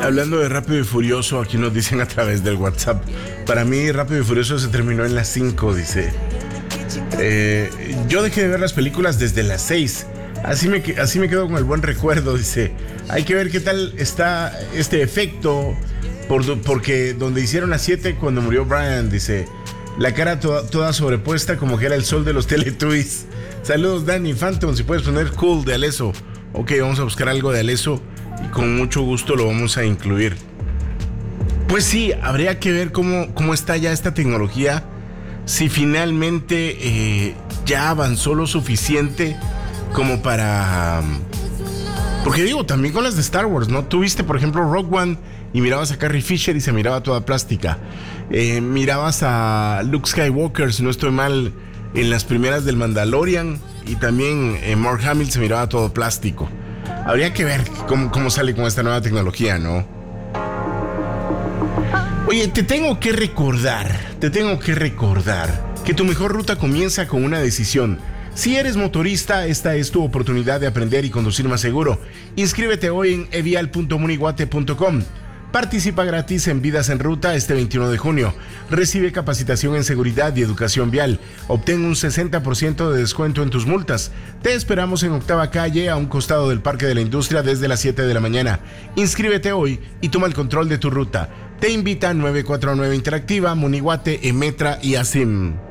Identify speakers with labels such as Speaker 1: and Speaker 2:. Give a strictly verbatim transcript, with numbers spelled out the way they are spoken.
Speaker 1: Hablando de Rápido y Furioso, aquí nos dicen a través del WhatsApp. Para mí, Rápido y Furioso se terminó en las cinco, dice. Eh, yo dejé de ver las películas desde las seis. Así me, así me quedo con el buen recuerdo, dice. Hay que ver qué tal está este efecto. Por, porque donde hicieron las siete cuando murió Brian, dice. La cara toda, toda sobrepuesta como que era el sol de los Teletubbies. Saludos, Danny Phantom. Si puedes poner Cool de Alesso. Ok, vamos a buscar algo de Alesso y con mucho gusto lo vamos a incluir. Pues sí, habría que ver cómo, cómo está ya esta tecnología. Si finalmente eh, ya avanzó lo suficiente como para... Porque digo, también con las de Star Wars, ¿no? Tú viste, por ejemplo, Rogue One y mirabas a Carrie Fisher y se miraba toda plástica. Eh, mirabas a Luke Skywalker, si no estoy mal, en las primeras del Mandalorian, y también en Mark Hamill se miraba todo plástico. Habría que ver cómo, cómo sale con esta nueva tecnología, ¿no? Oye, te tengo que recordar, te tengo que recordar que tu mejor ruta comienza con una decisión. Si eres motorista, esta es tu oportunidad de aprender y conducir más seguro. Inscríbete hoy en evial punto muniguate punto com. Participa gratis en Vidas en Ruta este veintiuno de junio. Recibe capacitación en seguridad y educación vial. Obtén un sesenta por ciento de descuento en tus multas. Te esperamos en Octava Calle, a un costado del Parque de la Industria, desde las siete de la mañana. Inscríbete hoy y toma el control de tu ruta. Te invita nueve cuatro nueve Interactiva, Muniguate, Emetra y ASIM.